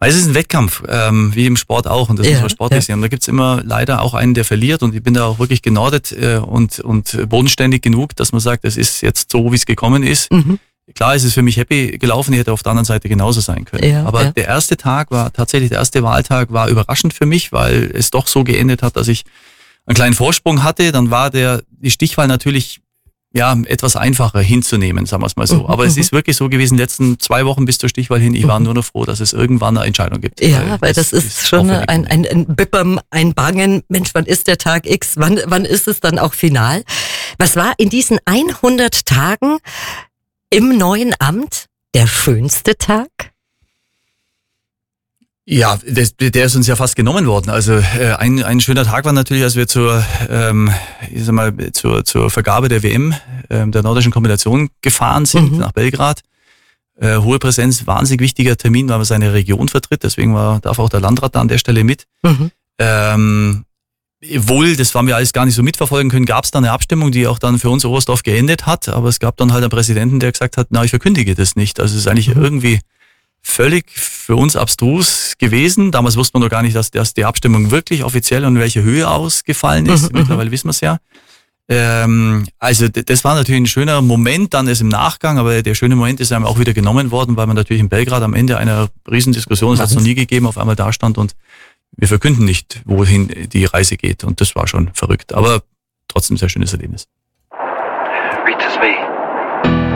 Es ist ein Wettkampf, wie im Sport auch, und das muss man sportlich sehen. Und da gibt's immer leider auch einen, der verliert, und ich bin da auch wirklich genordet und bodenständig genug, dass man sagt, es ist jetzt so, wie es gekommen ist. Mhm. Klar ist es für mich happy gelaufen, ich hätte auf der anderen Seite genauso sein können. Ja, aber der erste Tag war tatsächlich, der erste Wahltag war überraschend für mich, weil es doch so geendet hat, dass ich einen kleinen Vorsprung hatte. Dann war die Stichwahl natürlich etwas einfacher hinzunehmen, sagen wir es mal so. Aber es ist wirklich so gewesen, die letzten 2 Wochen bis zur Stichwahl hin, ich war nur noch froh, dass es irgendwann eine Entscheidung gibt. Ja, weil das ist schon ein Bippern, ein Bangen. Mensch, wann ist der Tag X? Wann ist es dann auch final? Was war in diesen 100 Tagen im neuen Amt der schönste Tag? Ja, der ist uns ja fast genommen worden. Also ein schöner Tag war natürlich, als wir zur Vergabe der WM der nordischen Kombination gefahren sind nach Belgrad. Hohe Präsenz, wahnsinnig wichtiger Termin, weil man seine Region vertritt. Deswegen darf auch der Landrat da an der Stelle mit. Wohl, das haben wir alles gar nicht so mitverfolgen können, gab es dann eine Abstimmung, die auch dann für uns Oberstdorf geendet hat. Aber es gab dann halt einen Präsidenten, der gesagt hat, ich verkündige das nicht. Also es ist eigentlich irgendwie völlig für uns abstrus gewesen. Damals wusste man noch gar nicht, dass die Abstimmung wirklich offiziell und in welcher Höhe ausgefallen ist. Mittlerweile wissen wir es ja. Also das war natürlich ein schöner Moment dann erst im Nachgang, aber der schöne Moment ist einem auch wieder genommen worden, weil man natürlich in Belgrad am Ende einer Riesendiskussion, das hat es noch nie gegeben, auf einmal da stand und wir verkünden nicht, wohin die Reise geht. Und das war schon verrückt, aber trotzdem ein sehr schönes Erlebnis.